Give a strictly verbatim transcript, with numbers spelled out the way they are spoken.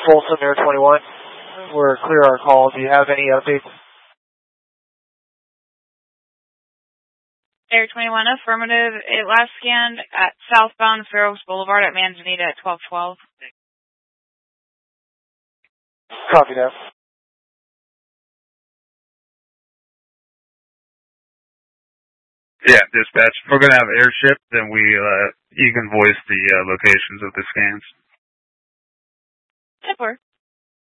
Folsom Air twenty-one. We're clear our call. Do you have any updates? Air twenty-one, affirmative. It last scanned at southbound Fair Oaks Boulevard at Manzanita at twelve twelve. Copy that. Yeah, dispatch. If we're going to have airship, then we, uh, you can voice the uh, locations of the scans. That works.